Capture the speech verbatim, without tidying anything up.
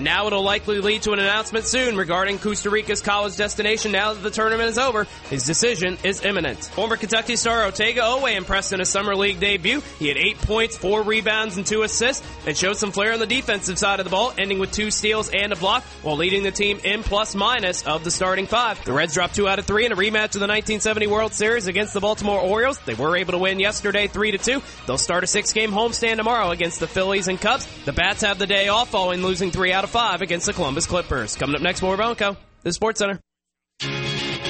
Now it'll likely lead to an announcement soon regarding Costa Rica's college destination now that the tournament is over. His decision is imminent. Former Kentucky star Otega Oweh impressed in his summer league debut. He had eight points, four rebounds, and two assists, and showed some flair on the defensive side of the ball, ending with two steals and a block, while leading the team in plus-minus of the starting five. The Reds dropped two out of three in a rematch of the nineteen seventy World Series against the Baltimore Orioles. They were able to win yesterday three to two. They'll start a six-game homestand tomorrow against the Phillies and Cubs. The Bats have the day off following losing three out of five against the Columbus Clippers. Coming up next, more Bonco, the Sports Center.